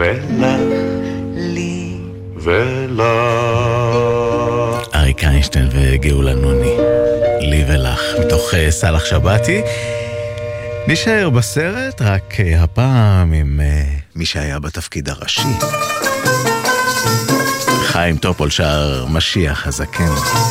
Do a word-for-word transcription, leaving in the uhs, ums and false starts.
ולך, לי ולך. אריק איינשטיין וגאולה נוני, לי ולך, מתוך סלח שבתי. נשאר בסרט, רק הפעם עם מי שהיה בתפקיד הראשי. חיים טופול שר משיח הזקן.